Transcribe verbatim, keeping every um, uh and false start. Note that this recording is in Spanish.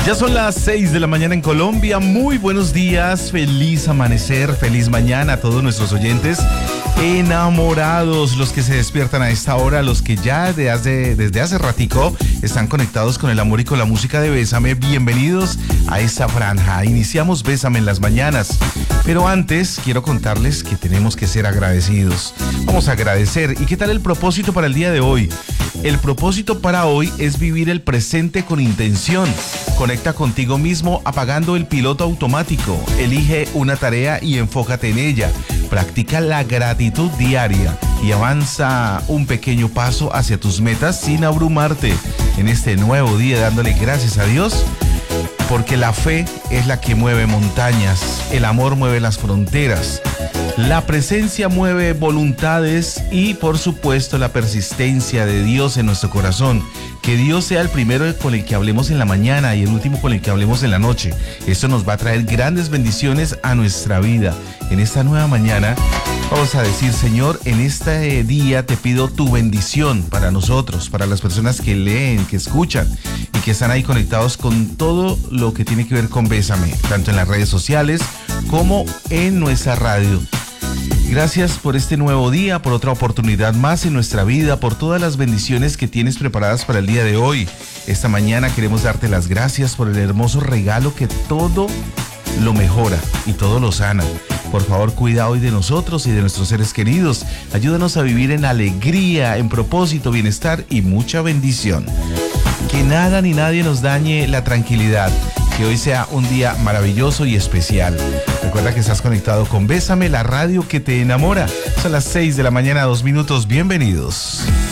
Ya son las seis de la mañana en Colombia. Muy buenos días, feliz amanecer, feliz mañana a todos nuestros oyentes enamorados, los que se despiertan a esta hora, los que ya de hace, desde hace ratico están conectados con el amor y con la música de Bésame. Bienvenidos a esta franja. Iniciamos Bésame en las mañanas, pero antes quiero contarles que tenemos que ser agradecidos. Vamos a agradecer. ¿Y qué tal el propósito para el día de hoy? El propósito para hoy es vivir el presente con intención. Conecta contigo mismo apagando el piloto automático. Elige una tarea y enfócate en ella. Practica la gratitud diaria y avanza un pequeño paso hacia tus metas sin abrumarte en este nuevo día, dándole gracias a Dios, porque la fe es la que mueve montañas, el amor mueve las fronteras, la presencia mueve voluntades y, por supuesto, la persistencia de Dios en nuestro corazón. Que Dios sea el primero con el que hablemos en la mañana y el último con el que hablemos en la noche. Esto nos va a traer grandes bendiciones a nuestra vida. En esta nueva mañana vamos a decir: Señor, en este día te pido tu bendición para nosotros, para las personas que leen, que escuchan y que están ahí conectados con todo lo que tiene que ver con Bésame, tanto en las redes sociales como en nuestra radio. Gracias por este nuevo día, por otra oportunidad más en nuestra vida, por todas las bendiciones que tienes preparadas para el día de hoy. Esta mañana queremos darte las gracias por el hermoso regalo que todo lo mejora y todo lo sana. Por favor, cuida hoy de nosotros y de nuestros seres queridos. Ayúdanos a vivir en alegría, en propósito, bienestar y mucha bendición. Que nada ni nadie nos dañe la tranquilidad. Que hoy sea un día maravilloso y especial. Recuerda que estás conectado con Bésame, la radio que te enamora. Son las seis de la mañana, dos minutos. Bienvenidos.